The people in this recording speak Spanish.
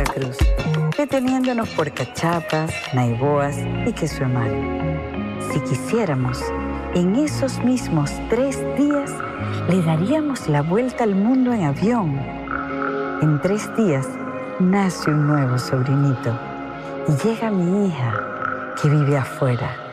Veracruz, deteniéndonos por cachapas, naiboas y queso emal. Si quisiéramos, en esos mismos 3 días le daríamos la vuelta al mundo en avión. En 3 días nace un nuevo sobrinito y llega mi hija que vive afuera.